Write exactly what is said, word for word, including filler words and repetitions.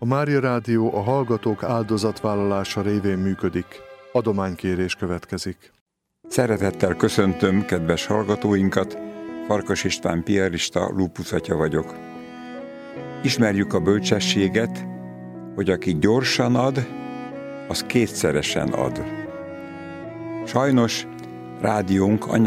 A Mária Rádió a hallgatók áldozatvállalása révén működik. Adománykérés következik. Szeretettel köszöntöm kedves hallgatóinkat, Farkas István piarista, Lupus atya vagyok. Ismerjük a bölcsességet, hogy aki gyorsan ad, az kétszeresen ad. Sajnos rádiónk